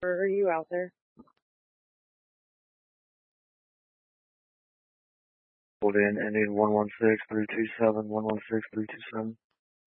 Are you out there? Hold in, ending 116-327, 116-327.